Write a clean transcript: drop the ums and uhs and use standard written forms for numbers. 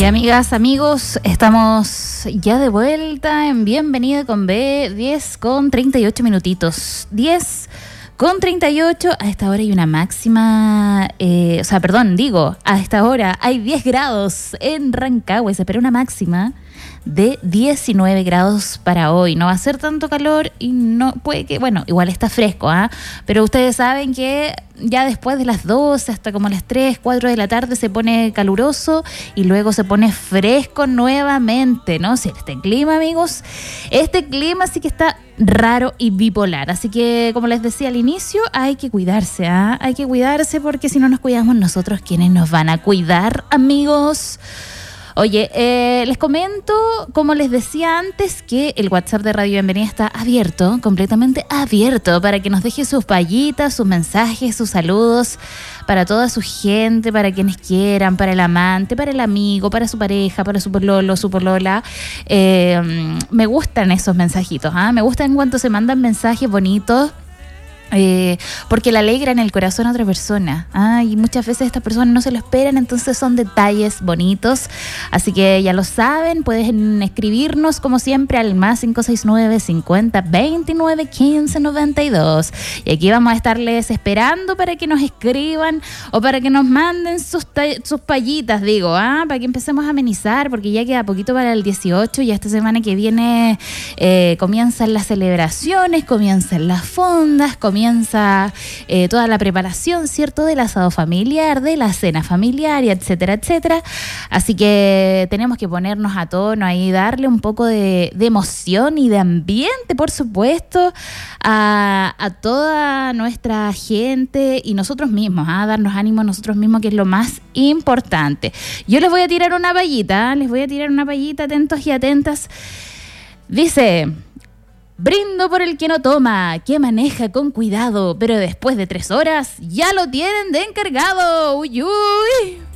Y amigas, amigos, estamos ya de vuelta en Bienvenida con B, 10 con 38 minutitos. 10 con 38, a esta hora hay una máxima, a esta hora hay 10 grados en Rancagua, se espera una máxima de 19 grados para hoy. No va a ser tanto calor y no puede que, bueno, igual está fresco, pero ustedes saben que ya después de las 12 hasta como las 3, 4 de la tarde se pone caluroso y luego se pone fresco nuevamente, ¿no? Si este clima, amigos, este clima sí que está raro y bipolar. Así que, como les decía al inicio, hay que cuidarse, hay que cuidarse porque si no nos cuidamos nosotros, ¿quiénes nos van a cuidar, amigos? Oye, les comento, como les decía antes, que el WhatsApp de Radio Bienvenida está abierto, completamente abierto, para que nos deje sus payitas, sus mensajes, sus saludos, para toda su gente, para quienes quieran, para el amante, para el amigo, para su pareja, para su pololo, su polola. Me gustan esos mensajitos, me gustan cuando se mandan mensajes bonitos, porque le alegran el corazón a otra persona, y muchas veces estas personas no se lo esperan, entonces son detalles bonitos. Así que ya lo saben, pueden escribirnos como siempre al más 569 50 29 15 92, y aquí vamos a estarles esperando para que nos escriban o para que nos manden sus payitas, para que empecemos a amenizar, porque ya queda poquito para el 18 y esta semana que viene comienzan las celebraciones, comienzan las fondas, comienza toda la preparación, ¿cierto?, del asado familiar, de la cena familiar, y etcétera, etcétera. Así que tenemos que ponernos a tono ahí, darle un poco de emoción y de ambiente, por supuesto, a toda nuestra gente y nosotros mismos, darnos ánimo a nosotros mismos, que es lo más importante. Yo les voy a tirar una payita, atentos y atentas. Dice: brindo por el que no toma, que maneja con cuidado, pero después de 3 horas ya lo tienen de encargado. ¡Uy, uy!